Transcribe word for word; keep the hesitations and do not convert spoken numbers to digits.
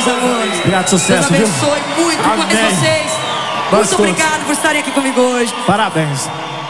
meus amores. Obrigado, sucesso, Deus viu? abençoe muito Amém. mais vocês. Nós Muito todos. obrigado por estarem aqui comigo hoje. Parabéns.